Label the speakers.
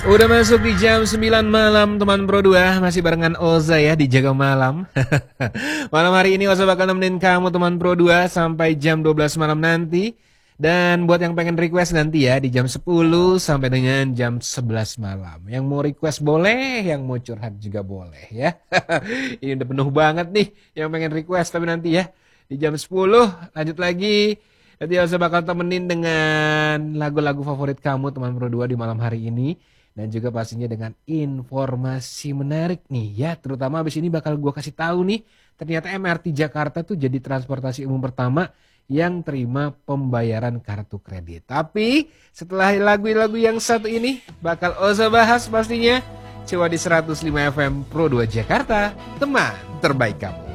Speaker 1: Udah masuk di jam 9 malam teman Pro 2. Masih barengan Oza ya di Jaga Malam. Malam hari ini Oza bakal nemenin kamu teman Pro 2 sampai jam 12 malam nanti. Dan buat yang pengen request nanti ya di jam 10 sampai dengan jam 11 malam. Yang mau request boleh, yang mau curhat juga boleh ya. Ini udah penuh banget nih yang pengen request, tapi nanti ya di jam 10 lanjut lagi. Nanti Oza bakal temenin dengan lagu-lagu favorit kamu teman Pro 2 di malam hari ini. Dan juga pastinya dengan informasi menarik nih ya. Terutama abis ini bakal gue kasih tahu nih. Ternyata MRT Jakarta tuh jadi transportasi umum pertama yang terima pembayaran kartu kredit. Tapi setelah lagu-lagu yang satu ini bakal Oza bahas pastinya. Coba di 105 FM Pro 2 Jakarta, teman terbaik kamu.